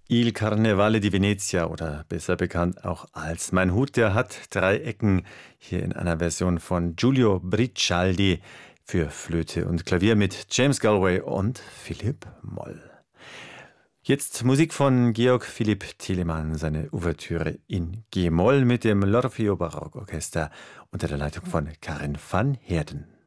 Il Carnevale di Venezia oder besser bekannt auch als Mein Hut, der hat 3 Ecken, hier in einer Version von Giulio Bricialdi für Flöte und Klavier mit James Galway und Philipp Moll. Jetzt Musik von Georg Philipp Telemann, seine Ouvertüre in G-Moll mit dem L'Orfeo Barockorchester unter der Leitung von Karin van Heerden.